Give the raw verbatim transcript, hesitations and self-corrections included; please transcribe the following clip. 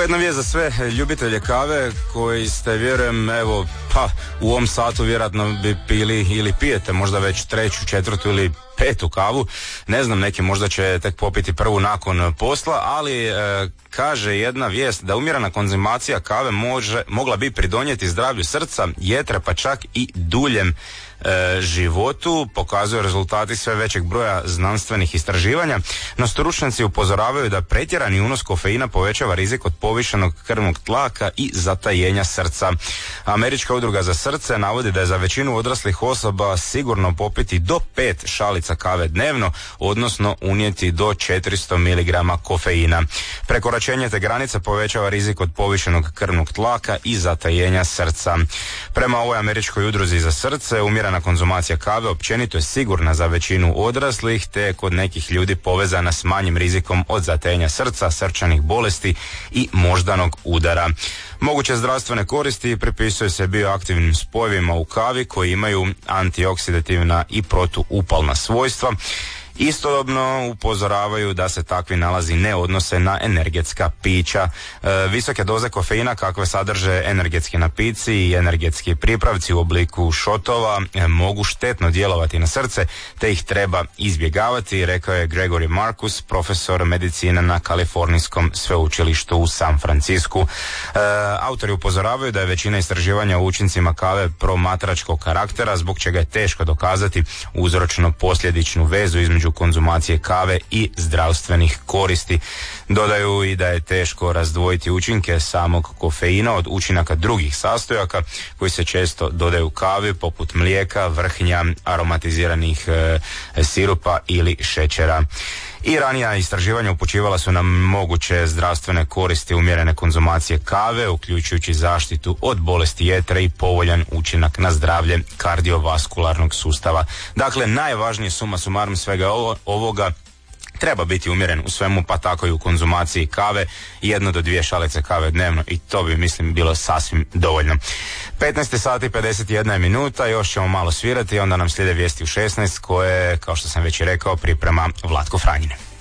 jedna vijest za sve ljubitelje kave koji ste, vjerujem, evo, pa u ovom satu vjerojatno bi pili ili pijete možda već treću, četvrtu ili petu kavu. Ne znam, neki možda će tek popiti prvu nakon posla, ali e, kaže jedna vijest da umjerena konzumacija kave može, mogla bi pridonijeti zdravlju srca, jetre, pa čak i duljem e, životu. Pokazuju rezultati sve većeg broja znanstvenih istraživanja, no stručnjaci upozoravaju da pretjerani unos kofeina povećava rizik od povišenog krvnog tlaka i zatajenja srca. Američka udruga za srce navodi da je za većinu odraslih osoba sigurno popiti do pet šalica kave dnevno, odnosno unijeti do četiristo miligrama kofeina. Prekoračenje te granice povećava rizik od povišenog krvnog tlaka i zatajenja srca. Prema ovoj američkoj udruzi za srce, umjerena konzumacija kave općenito je sigurna za većinu odraslih, te je kod nekih ljudi povezana s manjim rizikom od zatajenja srca, srčanih bolesti i moždanog udara. Moguće zdravstvene koristi pripisuju se bioaktivnim spojevima u kavi koji imaju antioksidativna i protuupalna svojstva. Istodobno upozoravaju da se takvi nalazi ne odnose na energetska pića. E, visoke doze kofeina kakve sadrže energetski napici i energetski pripravci u obliku šotova e, mogu štetno djelovati na srce, te ih treba izbjegavati, rekao je Gregory Marcus, profesor medicine na Kalifornijskom sveučilištu u San Francisku. E, autori upozoravaju da je većina istraživanja o učincima kave promatračkog karaktera, zbog čega je teško dokazati uzročno posljedičnu vezu između konzumacije kave i zdravstvenih koristi. Dodaju i da je teško razdvojiti učinke samog kofeina od učinaka drugih sastojaka koji se često dodaju kavi, poput mlijeka, vrhnja, aromatiziranih e, sirupa ili šećera. I ranija istraživanja upućivala su na moguće zdravstvene koristi umjerene konzumacije kave, uključujući zaštitu od bolesti jetre i povoljan učinak na zdravlje kardiovaskularnog sustava. Dakle, najvažnije suma sumarum svega ovo, ovoga treba biti umjeren u svemu, pa tako i u konzumaciji kave, jedno do dvije šalice kave dnevno, i to bi, mislim, bilo sasvim dovoljno. petnaest sati pedeset jedna minuta, još ćemo malo svirati, onda nam slijede vijesti u šesnaest koje, kao što sam već i rekao, priprema Vlatko Franjin.